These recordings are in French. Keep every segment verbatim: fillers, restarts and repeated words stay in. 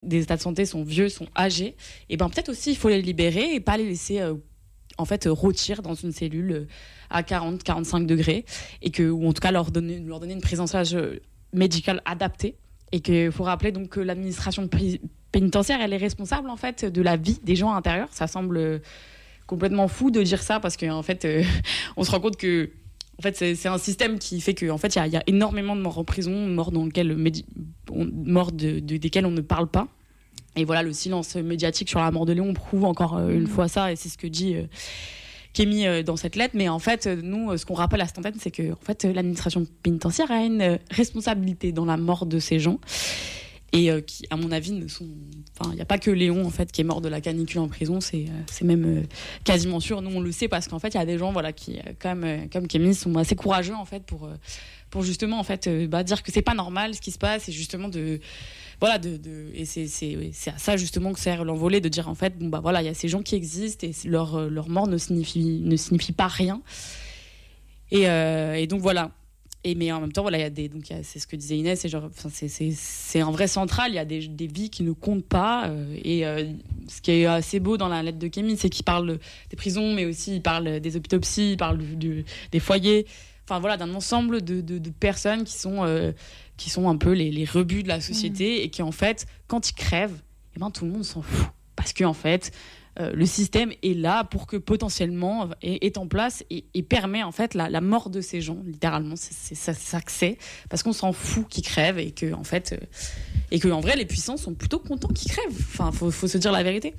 des états de santé sont vieux, sont âgés, et ben peut-être aussi il faut les libérer et pas les laisser euh, en fait rôtir dans une cellule à quarante à quarante-cinq degrés, et que, ou en tout cas leur donner, leur donner une prise en charge médicale adaptée. Et qu'il faut rappeler donc que l'administration pénitentiaire, elle est responsable en fait de la vie des gens à l'intérieur. Ça semble complètement fou de dire ça, parce qu'en fait, euh, on se rend compte que en fait, c'est, c'est un système qui fait qu'en fait, il y, y a énormément de morts en prison, morts dans lequel, médi- on, morts de, de, desquelles on ne parle pas. Et voilà, le silence médiatique sur la mort de Léon prouve encore euh, une mmh. fois ça, et c'est ce que dit euh, Kémy euh, dans cette lettre. Mais en fait, nous, ce qu'on rappelle à cette antenne, c'est que en fait, l'administration pénitentiaire a une responsabilité dans la mort de ces gens. Et euh, qui, à mon avis, ne sont. Enfin, il n'y a pas que Léon en fait qui est mort de la canicule en prison. C'est, euh, c'est même euh, quasiment sûr. Nous, on le sait parce qu'en fait, il y a des gens, voilà, qui, euh, comme euh, comme Kémy, sont assez courageux en fait pour euh, pour justement en fait euh, bah, dire que c'est pas normal ce qui se passe, et justement de voilà de, de et c'est c'est c'est à ça justement que sert l'envolée, de dire en fait bon bah voilà, il y a ces gens qui existent et leur leur mort ne signifie ne signifie pas rien. Et euh, et donc voilà. Et mais en même temps, voilà, il y a des, donc il y a, c'est ce que disait Inès, c'est genre, enfin, c'est, c'est, c'est un vrai central. Il y a des, des vies qui ne comptent pas. Euh, et euh, ce qui est assez beau dans la lettre de Kémy, c'est qu'il parle des prisons, mais aussi il parle des hôpitaux psy, il parle du, du, des foyers. Enfin voilà, d'un ensemble de, de, de personnes qui sont, euh, qui sont un peu les, les rebuts de la société, mmh. et qui en fait, quand ils crèvent, eh ben tout le monde s'en fout, parce que en fait. Euh, le système est là pour que potentiellement est, est en place et, et permet en fait la, la mort de ces gens, littéralement. C'est, c'est ça, c'est ça que c'est, parce qu'on s'en fout qu'ils crèvent, et que en fait, euh, et que en vrai les puissants sont plutôt contents qu'ils crèvent. Enfin, faut, faut se dire la vérité.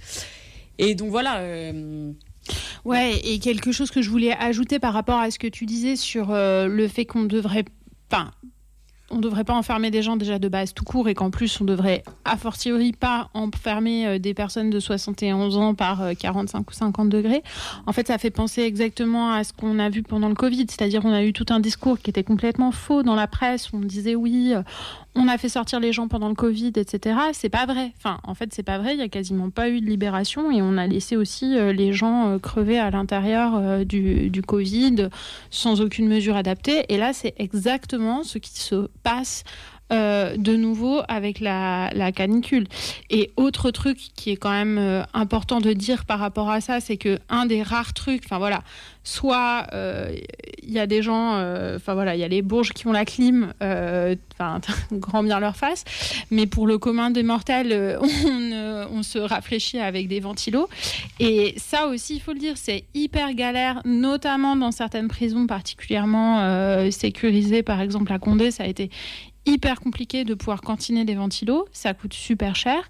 Et donc voilà. Euh... Ouais, et quelque chose que je voulais ajouter par rapport à ce que tu disais sur euh, le fait qu'on devrait, enfin. on ne devrait pas enfermer des gens déjà de base tout court, et qu'en plus on devrait a fortiori pas enfermer des personnes de soixante et onze ans par quarante-cinq ou cinquante degrés. En fait, ça fait penser exactement à ce qu'on a vu pendant le Covid, c'est-à-dire on a eu tout un discours qui était complètement faux dans la presse, où on disait oui, on a fait sortir les gens pendant le Covid, et cetera. C'est pas vrai. Enfin, en fait, c'est pas vrai. Il y a quasiment pas eu de libération, et on a laissé aussi les gens crever à l'intérieur du, du Covid sans aucune mesure adaptée. Et là, c'est exactement ce qui se passe euh, de nouveau avec la, la canicule. Et autre truc qui est quand même euh, important de dire par rapport à ça, c'est que un des rares trucs, enfin voilà, soit il euh, y a des gens, enfin euh, voilà, il y a les bourges qui ont la clim, enfin euh, grand bien leur face, mais pour le commun des mortels, euh, on, euh, on se rafraîchit avec des ventilos. Et ça aussi, il faut le dire, c'est hyper galère, notamment dans certaines prisons particulièrement euh, sécurisées, par exemple à Condé, ça a été hyper compliqué de pouvoir cantiner des ventilos, ça coûte super cher,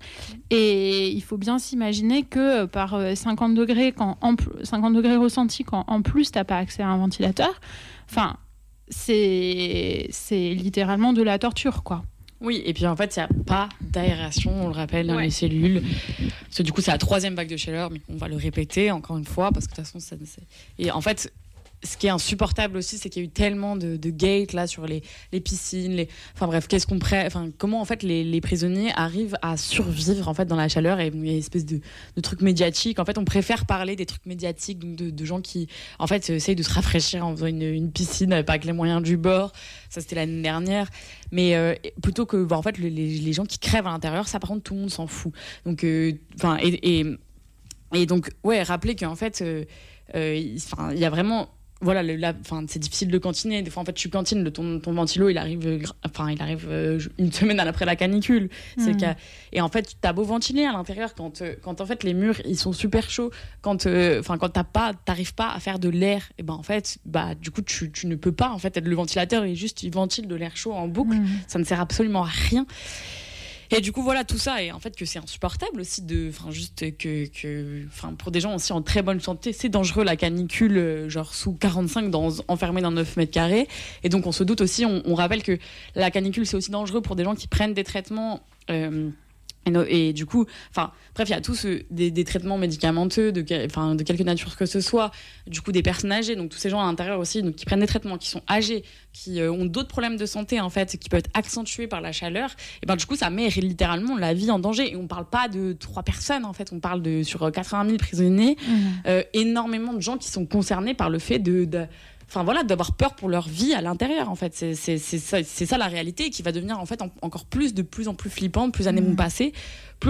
et il faut bien s'imaginer que par cinquante degrés, quand en, cinquante degrés ressentis, quand en plus t'as pas accès à un ventilateur, enfin c'est, c'est littéralement de la torture, quoi. Oui, et puis en fait, il n'y a pas d'aération, on le rappelle, dans ouais. les cellules. Parce que du coup, c'est la troisième vague de chaleur, mais on va le répéter encore une fois, parce que de toute façon, ça, c'est... Et en fait, ce qui est insupportable aussi, c'est qu'il y a eu tellement de, de gates là, sur les, les piscines. Les... Enfin bref, qu'est-ce qu'on pré... enfin, comment en fait, les, les prisonniers arrivent à survivre en fait, dans la chaleur. Et il y a une espèce de, de trucs médiatiques. En fait, on préfère parler des trucs médiatiques, donc de, de gens qui en fait, essayent de se rafraîchir en faisant une, une piscine avec pas avec les moyens du bord. Ça, c'était l'année dernière. Mais euh, plutôt que bah, en fait, les, les gens qui crèvent à l'intérieur, ça par contre, tout le monde s'en fout. Donc, euh, et, et, et donc, ouais, rappeler qu'en fait, euh, euh, il y a vraiment... Voilà, le, la, c'est difficile de cantiner. Des fois, en fait, tu cantines, le, ton, ton ventilo, il arrive, enfin, il arrive euh, une semaine après la canicule. Mmh. C'est qu'à, et en fait, t'as beau ventiler à l'intérieur quand, euh, quand en fait, les murs, ils sont super chauds. Quand, euh, enfin, quand t'as pas, t'arrives pas à faire de l'air, et ben, en fait, bah, du coup, tu, tu ne peux pas, en fait, être le ventilateur et juste, il ventile de l'air chaud en boucle. Mmh. Ça ne sert absolument à rien. Et du coup, voilà, tout ça, et en fait, que c'est insupportable aussi de, enfin, juste que, que, enfin, pour des gens aussi en très bonne santé, c'est dangereux la canicule, genre sous quarante-cinq, dans, enfermé dans neuf mètres carrés. Et donc, on se doute aussi, on, on rappelle que la canicule, c'est aussi dangereux pour des gens qui prennent des traitements, euh, Et, no, et du coup, enfin, bref, il y a tous ce, des, des traitements médicamenteux de, enfin, de quelque nature que ce soit. Du coup, des personnes âgées, donc tous ces gens à l'intérieur aussi, donc qui prennent des traitements, qui sont âgés, qui euh, ont d'autres problèmes de santé en fait, qui peuvent être accentués par la chaleur. Et ben du coup, ça met littéralement la vie en danger. Et on parle pas de trois personnes en fait, on parle de sur quatre-vingt mille prisonniers, mmh. euh, énormément de gens qui sont concernés par le fait de, de Enfin voilà, d'avoir peur pour leur vie à l'intérieur en fait, c'est, c'est, c'est, ça, c'est ça la réalité qui va devenir en fait en, encore plus de plus en plus flippante, plus années vont passer, plus